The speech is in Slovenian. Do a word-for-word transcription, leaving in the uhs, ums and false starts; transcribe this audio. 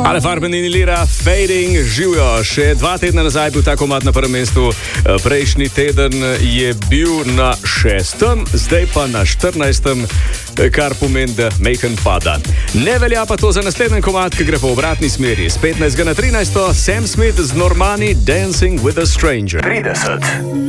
Ale Farben in Lira, Fading, živijo. Še dva tedna nazaj bil ta komad na prvem mestu, prejšnji teden je bil na šestem, zdaj pa na štirinajstem, kar pomeni, da Macon pada. Ne velja pa to za naslednji komad, ki gre po obratni smeri. S petnajstega na trinajsto, Sam Smith z Normani, Dancing with a Stranger. trideset.